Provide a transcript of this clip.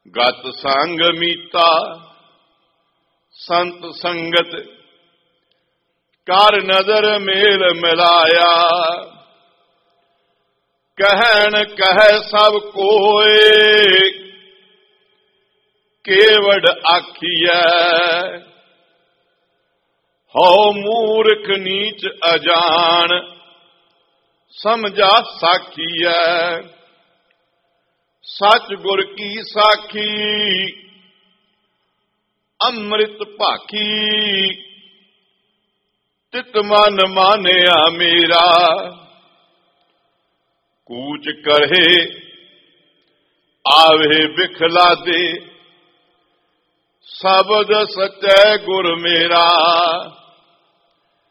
ਗਤ ਸੰਗ ਮੀਤਾ ਸੰਤ ਸੰਗਤ, ਕਰ ਨਜ਼ਰ ਮੇਲ ਮਿਲਾਇਆ। ਕਹਿਣ ਕਹਿ ਸਭ ਕੋਏ, ਕੇਵੜ ਆਖੀਐ। ਹਉ ਮੂਰਖ ਨੀਚ ਅਜਾਣ, ਸਮਝਾ ਸਾਖੀਐ। ਸੱਚ ਗੁਰ ਕੀ ਸਾਖੀ, ਅੰਮ੍ਰਿਤ ਭਾਖੀ। ਤਿਤ ਮਨ ਮਾਨਿਆ ਮੇਰਾ, ਕੂਚ ਕਰੇ ਆਵੇ ਬਿਖਲਾ ਦੇ। ਸ਼ਬਦ ਸਚੈ ਗੁਰ ਮੇਰਾ,